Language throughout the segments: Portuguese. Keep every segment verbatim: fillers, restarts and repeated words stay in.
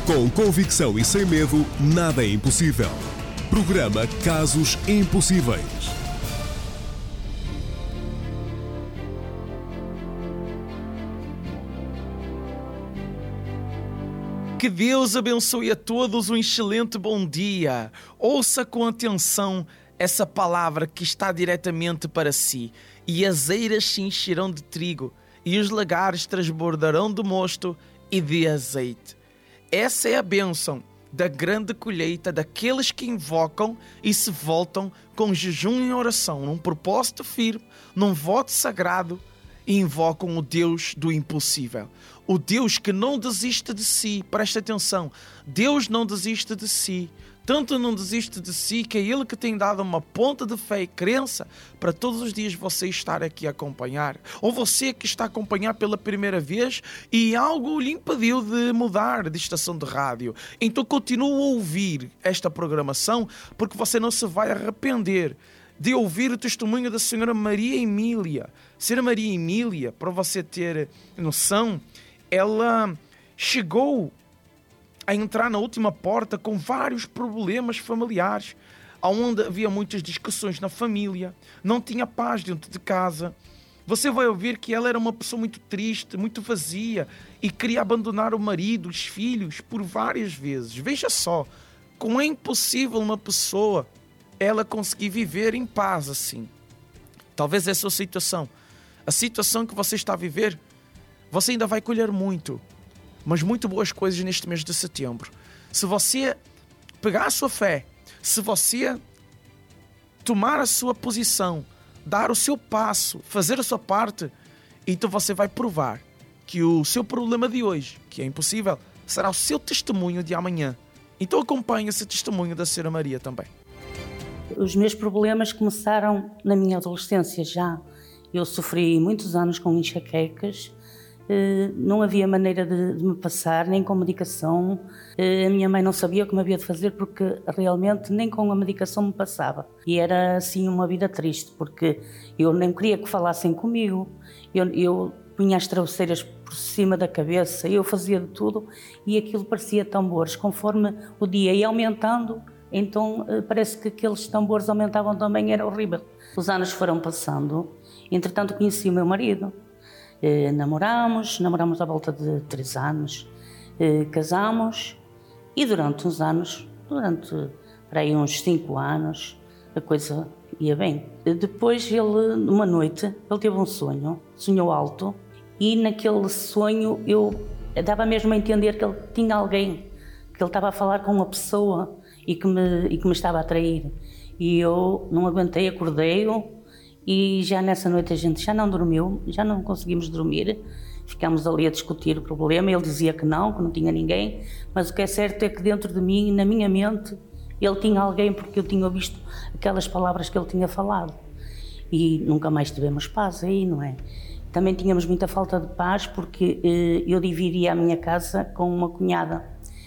Com convicção e sem medo, nada é impossível. Programa Casos Impossíveis. Que Deus abençoe a todos um excelente bom dia. Ouça com atenção essa palavra que está diretamente para si. E as eiras se encherão de trigo, e os lagares transbordarão de mosto e de azeite. Essa é a bênção da grande colheita daqueles que invocam e se voltam com jejum e oração, num propósito firme, num voto sagrado, e invocam o Deus do impossível. O Deus que não desiste de si. Presta atenção. Deus não desiste de si. Tanto não desiste de si que é Ele que tem dado uma ponta de fé e crença para todos os dias você estar aqui a acompanhar. Ou você que está a acompanhar pela primeira vez e algo lhe impediu de mudar de estação de rádio. Então continue a ouvir esta programação, porque você não se vai arrepender de ouvir o testemunho da senhora Maria Emília. Senhora Maria Emília, para você ter noção, ela chegou a entrar na última porta com vários problemas familiares, onde havia muitas discussões na família, não tinha paz dentro de casa. Você vai ouvir que ela era uma pessoa muito triste, muito vazia e queria abandonar o marido, os filhos, por várias vezes. Veja só, como é impossível uma pessoa ela conseguir viver em paz assim. Talvez essa é a situação. A situação que você está a viver, você ainda vai colher muito, mas muito boas coisas neste mês de setembro. Se você pegar a sua fé, se você tomar a sua posição, dar o seu passo, fazer a sua parte, então você vai provar que o seu problema de hoje, que é impossível, será o seu testemunho de amanhã. Então acompanhe esse testemunho da senhora Maria também. Os meus problemas começaram na minha adolescência já. Eu sofri muitos anos com enxaquecas, não havia maneira de, de me passar, nem com medicação. A minha mãe não sabia o que me havia de fazer porque realmente nem com a medicação me passava. E era assim uma vida triste, porque eu nem queria que falassem comigo. Eu, eu punha as travesseiras por cima da cabeça, eu fazia de tudo e aquilo parecia tambores. Conforme o dia ia aumentando, então parece que aqueles tambores aumentavam também, era horrível. Os anos foram passando, entretanto conheci o meu marido. Eh, namorámos, namorámos à volta de três anos, eh, casámos e durante uns anos, durante para aí uns cinco anos, a coisa ia bem. Depois ele, numa noite, ele teve um sonho, sonhou alto e naquele sonho eu dava mesmo a entender que ele tinha alguém, que ele estava a falar com uma pessoa e que me, e que me estava a atrair. E eu não aguentei, acordei-o. E já nessa noite a gente já não dormiu, já não conseguimos dormir, ficámos ali a discutir o problema, ele dizia que não, que não tinha ninguém, mas o que é certo é que dentro de mim, na minha mente, ele tinha alguém porque eu tinha visto aquelas palavras que ele tinha falado. E nunca mais tivemos paz aí, não é? Também tínhamos muita falta de paz porque eh, eu dividia a minha casa com uma cunhada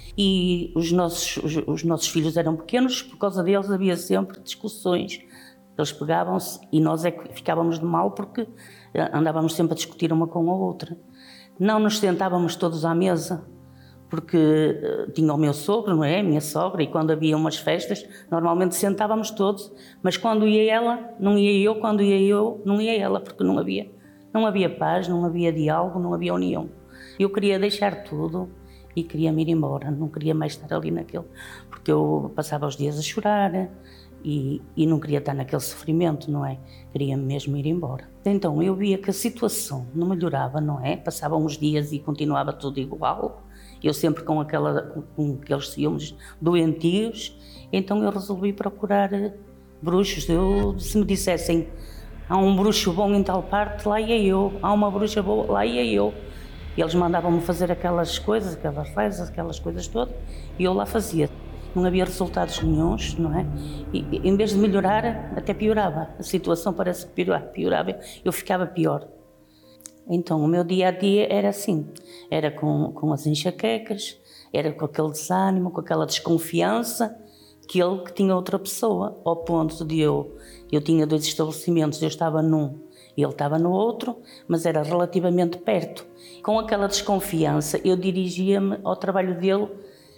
e os nossos, os, os nossos filhos eram pequenos, por causa deles havia sempre discussões. Eles pegavam-se e nós é que ficávamos de mal porque andávamos sempre a discutir uma com a outra. Não nos sentávamos todos à mesa, porque uh, tinha o meu sogro, não é? A minha sogra, e quando havia umas festas, normalmente sentávamos todos, mas quando ia ela, não ia eu, quando ia eu, não ia ela, porque não havia, não havia paz, não havia diálogo, não havia união. Eu queria deixar tudo e queria me ir embora, não queria mais estar ali naquele, porque eu passava os dias a chorar, E, e não queria estar naquele sofrimento, não é? Queria mesmo ir embora. Então eu via que a situação não melhorava, não é? Passavam uns dias e continuava tudo igual. Eu sempre com, aquela, com, com aqueles ciúmes doentios. Então eu resolvi procurar bruxos. Eu, se me dissessem, há um bruxo bom em tal parte, lá ia eu. Há uma bruxa boa, lá ia eu. E eles mandavam-me fazer aquelas coisas, aquelas rezas, aquelas coisas todas, e eu lá fazia. Não havia resultados nenhuns, não é? E, em vez de melhorar, até piorava. A situação parece que piorava, piorava, eu ficava pior. Então, o meu dia-a-dia era assim. Era com, com as enxaquecas, era com aquele desânimo, com aquela desconfiança que ele que tinha outra pessoa, ao ponto de eu... Eu tinha dois estabelecimentos, eu estava num e ele estava no outro, mas era relativamente perto. Com aquela desconfiança, eu dirigia-me ao trabalho dele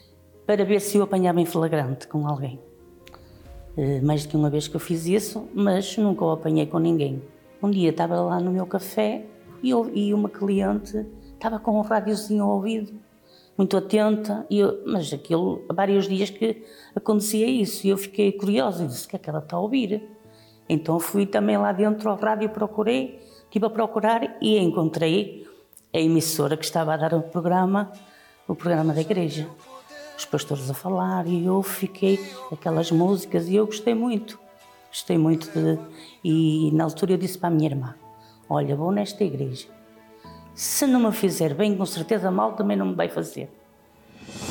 para ver se eu apanhava em flagrante com alguém. Mais do que uma vez que eu fiz isso, mas nunca o apanhei com ninguém. Um dia estava lá no meu café e, eu, e uma cliente estava com um rádiozinho ao ouvido, muito atenta, e eu, mas aquilo, há vários dias que acontecia isso, e eu fiquei curiosa e disse: o que é que ela está a ouvir? Então fui também lá dentro ao rádio, procurei, estive a procurar e encontrei a emissora que estava a dar o programa, o programa da igreja. Os pastores a falar e eu fiquei, aquelas músicas, e eu gostei muito, gostei muito de, e na altura eu disse para a minha irmã: olha, vou nesta igreja, se não me fizer bem, com certeza mal também não me vai fazer.